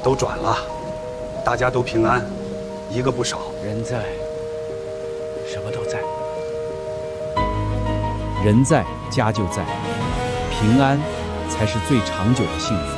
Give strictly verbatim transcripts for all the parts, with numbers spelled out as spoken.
都转了，大家都平安，一个不少。 人在，什么都在。 人在，家就在，平安才是最长久的幸福。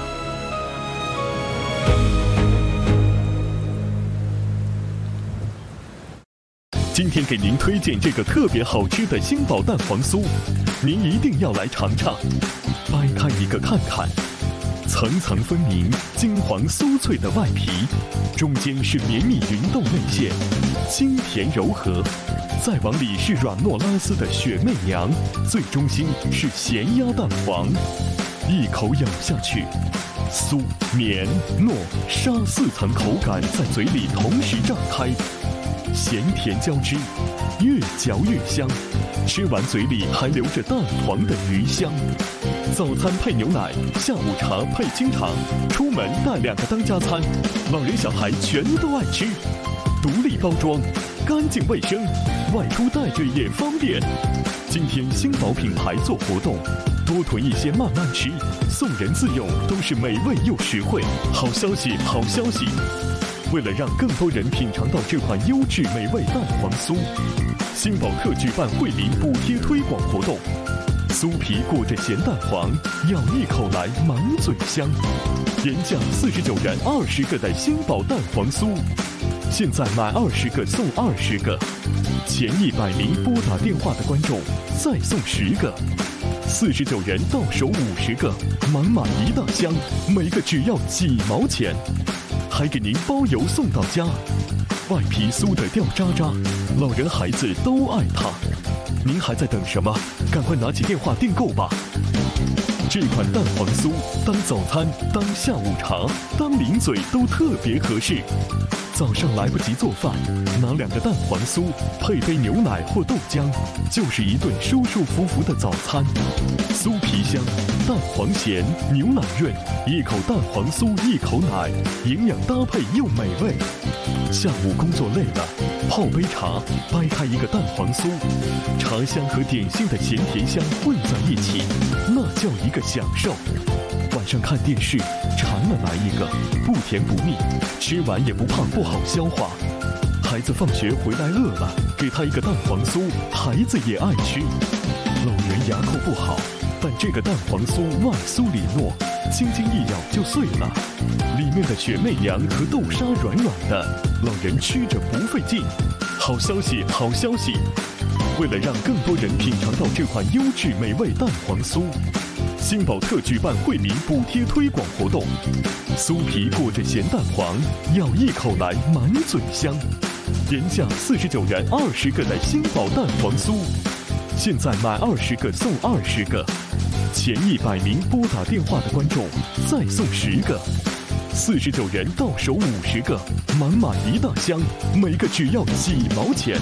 今天给您推荐这个特别好吃的星宝蛋黄酥，您一定要来尝尝。掰开一个看看，层层分明、金黄酥脆的外皮，中间是绵密匀动内馅，清甜柔和。再往里是软糯拉丝的雪媚娘，最中心是咸鸭蛋黄。一口咬下去，酥、绵、糯、沙四层口感在嘴里同时炸开。咸甜交织，越嚼越香，吃完嘴里还留着蛋黄的余香。早餐配牛奶，下午茶配清茶，出门带两个当家餐，老人小孩全都爱吃。独立包装，干净卫生，外出带着也方便。今天星宝品牌做活动，多囤一些慢慢吃，送人自用都是美味又实惠。好消息，好消息！为了让更多人品尝到这款优质美味蛋黄酥，星宝特举办惠民补贴推广活动。酥皮裹着咸蛋黄，咬一口来满嘴香。原价四十九元二十个的星宝蛋黄酥，现在买二十个送二十个，前一百名拨打电话的观众再送十个。四十九元到手五十个，满满一大箱，每个只要几毛钱。还给您包邮送到家，外皮酥的掉渣渣，老人孩子都爱它。您还在等什么？赶快拿起电话订购吧！这款蛋黄酥当早餐、当下午茶、当零嘴都特别合适。早上来不及做饭，拿两个蛋黄酥配杯牛奶或豆浆，就是一顿舒舒服服的早餐。酥皮香，蛋黄咸，牛奶润，一口蛋黄酥一口奶，营养搭配又美味。下午工作累了，泡杯茶，掰开一个蛋黄酥，茶香和点心的咸甜香混在一起，那叫一个享受。晚上看电视，馋了来一个，不甜不腻，吃完也不胖不好消化。孩子放学回来饿了，给他一个蛋黄酥，孩子也爱吃。老人牙口不好，但这个蛋黄酥外酥里糯，轻轻一咬就碎了，里面的雪媚娘和豆沙软软的，老人吃着不费劲。好消息，好消息！为了让更多人品尝到这款优质美味蛋黄酥，星宝特举办惠民补贴推广活动。酥皮裹着咸蛋黄，咬一口来满嘴香。原价四十九元二十个的星宝蛋黄酥，现在买二十个送二十个，前一百名拨打电话的观众再送十个。四十九元到手五十个，满满一大箱，每个只要几毛钱。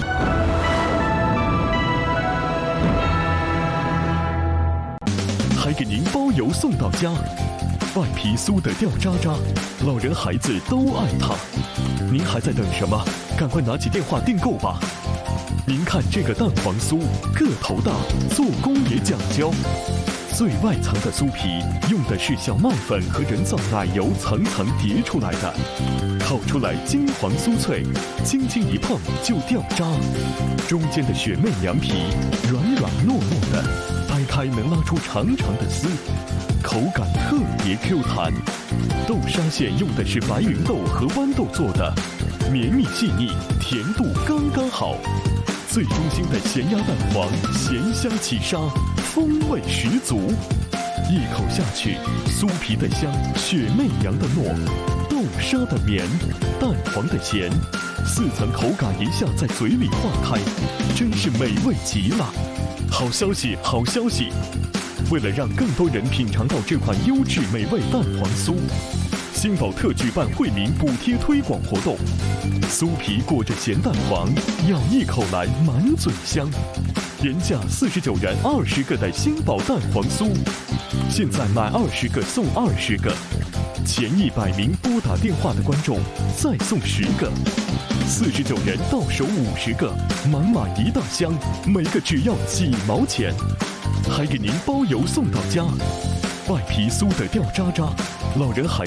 还给您包邮送到家，外皮酥的掉渣渣，老人孩子都爱它。您还在等什么？赶快拿起电话订购吧！您看这个蛋黄酥，个头大，做工也讲究。最外层的酥皮用的是小麦粉和人造奶油层层叠出来的，烤出来金黄酥脆，轻轻一碰就掉渣。中间的雪媚娘皮软软糯糯的，掰开能拉出长长的丝，口感特别 Q 弹。豆沙馅用的是白芸豆和豌豆做的，绵密细腻，甜度刚刚好。最中心的咸鸭蛋黄，咸香起沙，风味十足。一口下去，酥皮的香，雪媚娘的糯，豆沙的绵，蛋黄的咸，四层口感一下在嘴里化开，真是美味极了。好消息，好消息！为了让更多人品尝到这款优质美味蛋黄酥，星宝特举办惠民补贴推广活动。酥皮裹着咸蛋黄，咬一口来满嘴香。原价四十九元二十个的星宝蛋黄酥，现在买二十个送二十个，前一百名拨打电话的观众再送十个。四十九元到手五十个，满满一大箱，每个只要几毛钱，还给您包邮送到家。外皮酥的掉渣渣，老人孩